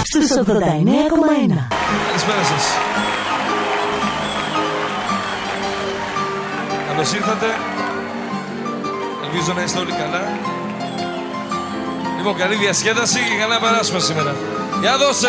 στους 89,1. Καλησπέρα σας. Καλώς ήρθατε. Ελπίζω να είστε όλοι καλά. Λοιπόν, καλή διασκέδαση και καλά περάσουμε σήμερα. Για δώσε!